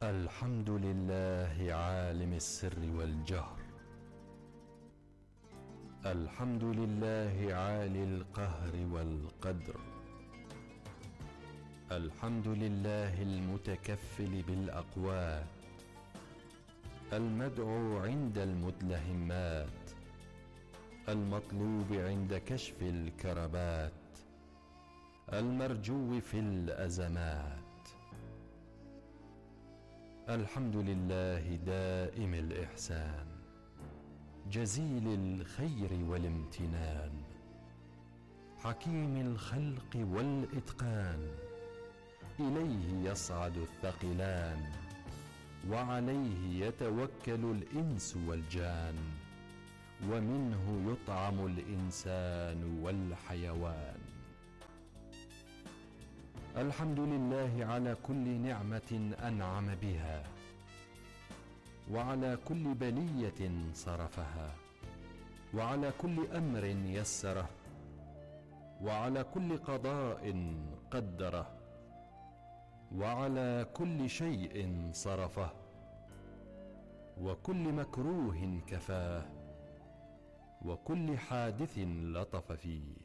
الحمد لله عالم السر والجهر. الحمد لله عالي القهر والقدر. الحمد لله المتكفل بالأقوات، المدعو عند المدلهمات، المطلوب عند كشف الكربات، المرجو في الأزمات. الحمد لله دائم الإحسان، جزيل الخير والامتنان، حكيم الخلق والإتقان. إليه يصعد الثقلان، وعليه يتوكل الإنس والجان، ومنه يطعم الإنسان والحيوان. الحمد لله على كل نعمة أنعم بها، وعلى كل بلية صرفها، وعلى كل أمر يسره، وعلى كل قضاء قدره، وعلى كل شيء صرفه، وكل مكروه كفاه، وكل حادث لطف فيه.